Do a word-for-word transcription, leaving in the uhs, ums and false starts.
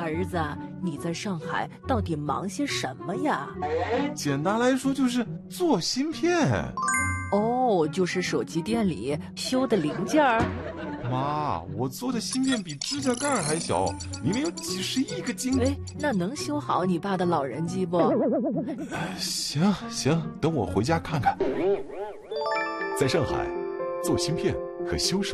儿子，你在上海到底忙些什么呀？ 简单来说就是做芯片。 哦，就是手机店里修的零件儿。 妈，我做的芯片比指甲盖还小，里面有几十亿个晶。 哎，那能修好你爸的老人机不？ 行行，等我回家看看。 在上海，做芯片和修手